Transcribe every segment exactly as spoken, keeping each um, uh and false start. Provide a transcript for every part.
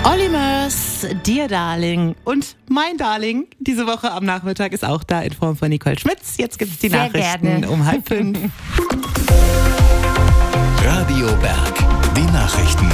Olimers, Dear Darling und mein Darling diese Woche am Nachmittag ist auch da in Form von Nicole Schmitz. Jetzt gibt es die Sehr Nachrichten gerne. um halb fünf. Radio Berg, die Nachrichten.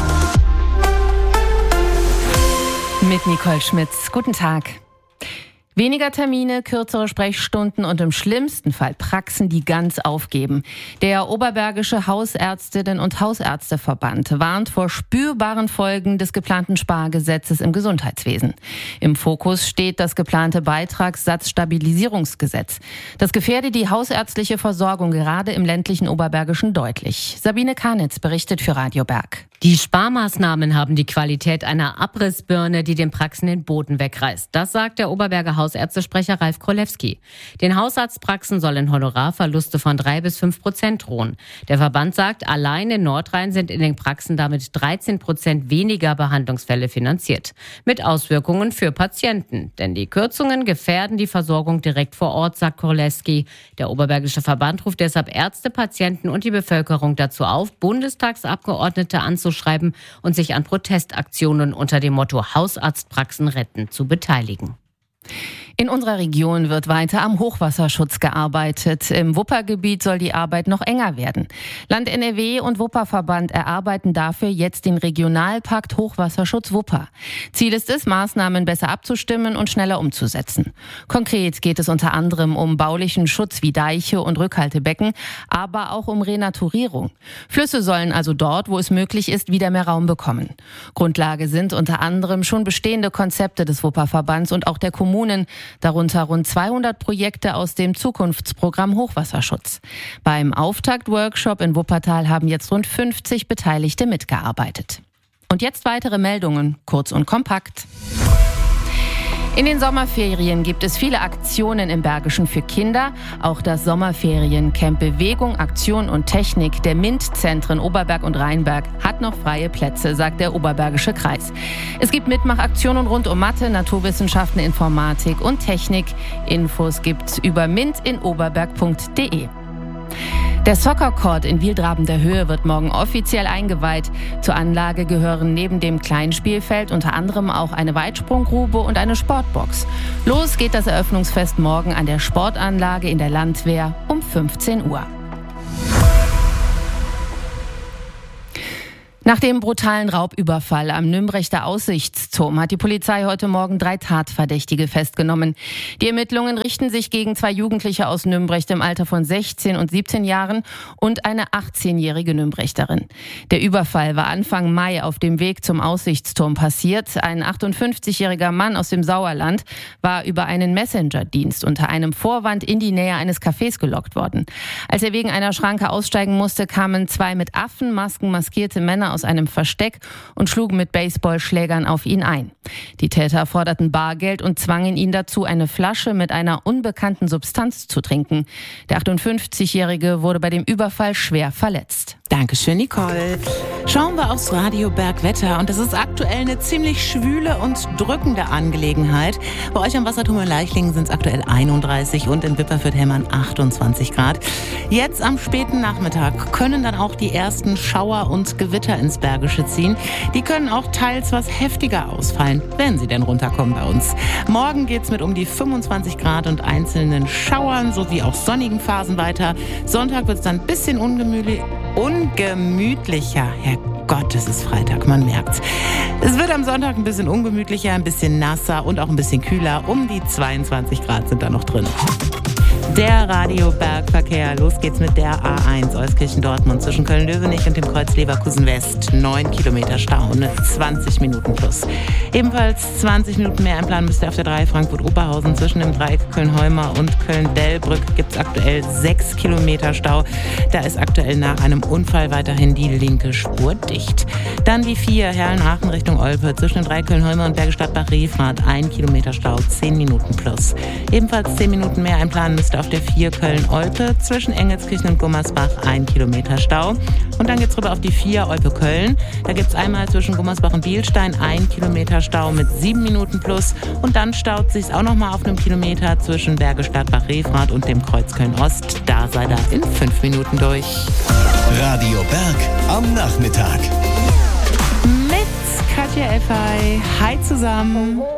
Mit Nicole Schmitz. Guten Tag. Weniger Termine, kürzere Sprechstunden und im schlimmsten Fall Praxen, die ganz aufgeben. Der Oberbergische Hausärztinnen- und Hausärzteverband warnt vor spürbaren Folgen des geplanten Spargesetzes im Gesundheitswesen. Im Fokus steht das geplante Beitragssatzstabilisierungsgesetz. Das gefährde die hausärztliche Versorgung gerade im ländlichen Oberbergischen deutlich. Sabine Karnitz berichtet für Radio Berg. Die Sparmaßnahmen haben die Qualität einer Abrissbirne, die den Praxen den Boden wegreißt. Das sagt der Oberberger Hausärztesprecher Ralf Krolewski. Den Hausarztpraxen sollen Honorarverluste von drei bis fünf Prozent drohen. Der Verband sagt, allein in Nordrhein sind in den Praxen damit dreizehn Prozent weniger Behandlungsfälle finanziert. Mit Auswirkungen für Patienten. Denn die Kürzungen gefährden die Versorgung direkt vor Ort, sagt Krolewski. Der Oberbergische Verband ruft deshalb Ärzte, Patienten und die Bevölkerung dazu auf, Bundestagsabgeordnete anzuschreiben und sich an Protestaktionen unter dem Motto Hausarztpraxen retten zu beteiligen. In unserer Region wird weiter am Hochwasserschutz gearbeitet. Im Wuppergebiet soll die Arbeit noch enger werden. Land N R W und Wupperverband erarbeiten dafür jetzt den Regionalpakt Hochwasserschutz Wupper. Ziel ist es, Maßnahmen besser abzustimmen und schneller umzusetzen. Konkret geht es unter anderem um baulichen Schutz wie Deiche und Rückhaltebecken, aber auch um Renaturierung. Flüsse sollen also dort, wo es möglich ist, wieder mehr Raum bekommen. Grundlage sind unter anderem schon bestehende Konzepte des Wupperverbands und auch der Kommunen, darunter rund zweihundert Projekte aus dem Zukunftsprogramm Hochwasserschutz. Beim Auftakt-Workshop in Wuppertal haben jetzt rund fünfzig Beteiligte mitgearbeitet. Und jetzt weitere Meldungen, kurz und kompakt. In den Sommerferien gibt es viele Aktionen im Bergischen für Kinder. Auch das Sommerferiencamp Bewegung, Aktion und Technik der MINT-Zentren Oberberg und Rheinberg hat noch freie Plätze, sagt der Oberbergische Kreis. Es gibt Mitmachaktionen rund um Mathe, Naturwissenschaften, Informatik und Technik. Infos gibt's über mint in oberberg punkt de. Der Soccer Court in Wiehldraben Höhe wird morgen offiziell eingeweiht. Zur Anlage gehören neben dem Kleinspielfeld unter anderem auch eine Weitsprunggrube und eine Sportbox. Los geht das Eröffnungsfest morgen an der Sportanlage in der Landwehr um fünfzehn Uhr. Nach dem brutalen Raubüberfall am Nümbrechter Aussichtsturm hat die Polizei heute Morgen drei Tatverdächtige festgenommen. Die Ermittlungen richten sich gegen zwei Jugendliche aus Nümbrecht im Alter von sechzehn und siebzehn Jahren und eine achtzehnjährige Nümbrechterin. Der Überfall war Anfang Mai auf dem Weg zum Aussichtsturm passiert. Ein achtundfünfzigjähriger Mann aus dem Sauerland war über einen Messenger-Dienst unter einem Vorwand in die Nähe eines Cafés gelockt worden. Als er wegen einer Schranke aussteigen musste, kamen zwei mit Affenmasken maskierte Männer aus einem Versteck und schlugen mit Baseballschlägern auf ihn ein. Die Täter forderten Bargeld und zwangen ihn dazu, eine Flasche mit einer unbekannten Substanz zu trinken. Der achtundfünfzigjährige wurde bei dem Überfall schwer verletzt. Dankeschön, Nicole. Schauen wir aufs Radio Berg Wetter und das ist aktuell eine ziemlich schwüle und drückende Angelegenheit. Bei euch am Wasserturm in Leichlingen sind es aktuell einunddreißig und in Wipperfürth-Hemmern achtundzwanzig Grad. Jetzt am späten Nachmittag können dann auch die ersten Schauer und Gewitter ins Bergische ziehen. Die können auch teils was heftiger ausfallen, wenn sie denn runterkommen bei uns. Morgen geht's mit um die fünfundzwanzig Grad und einzelnen Schauern sowie auch sonnigen Phasen weiter. Sonntag wird's dann ein bisschen ungemütlich. Ungemütlicher. Herrgott, es ist Freitag, man merkt's. Es wird am Sonntag ein bisschen ungemütlicher, ein bisschen nasser und auch ein bisschen kühler. Um die zweiundzwanzig Grad sind da noch drin. Der Radio Bergverkehr. Los geht's mit der A eins Euskirchen-Dortmund zwischen Köln-Löwenich und dem Kreuz Leverkusen West. neun Kilometer Stau, eine zwanzig Minuten plus. Ebenfalls zwanzig Minuten mehr einplanen müsst ihr auf der drei Frankfurt-Oberhausen. Zwischen dem Dreieck Köln-Heumer und Köln-Dellbrück gibt's aktuell sechs Kilometer Stau. Da ist aktuell nach einem Unfall weiterhin die linke Spur dicht. Dann die vier Herlen-Aachen Richtung Olpe. Zwischen dem Dreieck Köln-Heumer und Bergestadtbach-Riefrath. ein Kilometer Stau, zehn Minuten plus. Ebenfalls zehn Minuten mehr einplanen müsst ihr auf der vier Köln-Olpe, zwischen Engelskirchen und Gummersbach ein Kilometer Stau. Und dann geht's rüber auf die vier Olpe-Köln. Da gibt's einmal zwischen Gummersbach und Bielstein ein Kilometer Stau mit sieben Minuten plus. Und dann staut sich's auch nochmal auf einem Kilometer zwischen Bergestadtbach-Riefrath und dem Kreuz Köln-Ost. Da seid ihr in fünf Minuten durch. Radio Berg am Nachmittag. Mit Katja Effay. Hi zusammen.